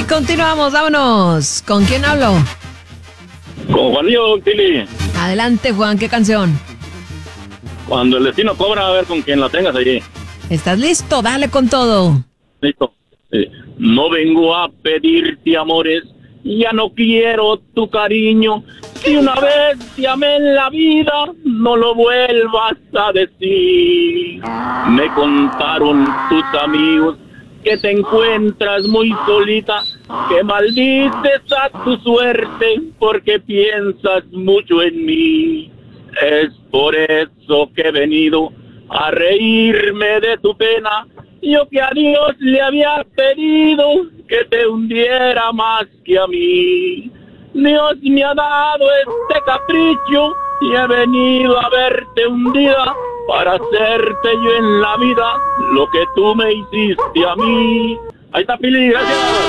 Continuamos, vámonos. ¿Con quién hablo? Con Juanillo Tili. Adelante, Juan, ¿qué canción? Cuando el destino cobra, a ver con quién la tengas allí. ¿Estás listo? Dale con todo. Listo. No vengo a pedirte amores, ya no quiero tu cariño. Si una vez te amé en la vida, no lo vuelvas a decir. Me contaron tus amigos que te encuentras muy solita, que maldices a tu suerte porque piensas mucho en mí. Es por eso que he venido a reírme de tu pena. Yo que a Dios le había pedido que te hundiera más que a mí. Dios me ha dado este capricho y he venido a verte hundida para hacerte yo en la vida lo que tú me hiciste a mí. Ahí está, Pili, gracias.